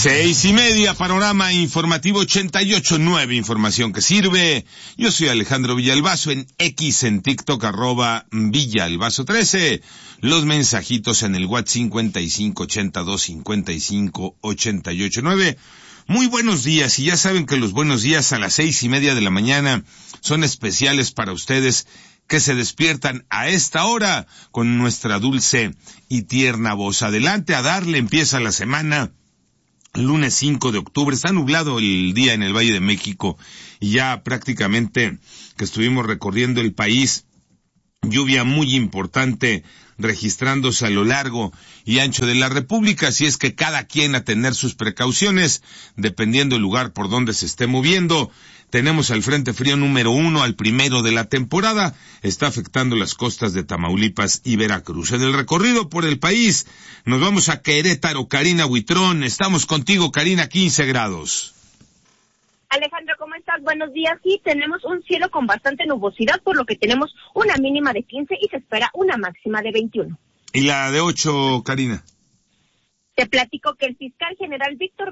6:30, panorama informativo 88.9, información que sirve. Yo soy Alejandro Villalbazo, en X, en TikTok, @Villalbazo13. Los mensajitos en el WhatsApp 5582558889. Muy buenos días, y ya saben que los buenos días a las 6:30 de la mañana son especiales para ustedes que se despiertan a esta hora con nuestra dulce y tierna voz. Adelante a darle, empieza la semana. Lunes 5 de octubre, está nublado el día en el Valle de México y ya prácticamente que estuvimos recorriendo el país, lluvia muy importante registrándose a lo largo y ancho de la República, así es que cada quien a tener sus precauciones, dependiendo del lugar por donde se esté moviendo. Tenemos al Frente Frío número 1, al primero de la temporada, está afectando las costas de Tamaulipas y Veracruz. En el recorrido por el país, nos vamos a Querétaro. Karina Huitrón, estamos contigo, Karina, 15 grados. Alejandro, ¿cómo estás? Buenos días. Sí, tenemos un cielo con bastante nubosidad, por lo que tenemos una mínima de 15 y se espera una máxima de 21. ¿Y la de 8, Karina? Te platico que el fiscal general Víctor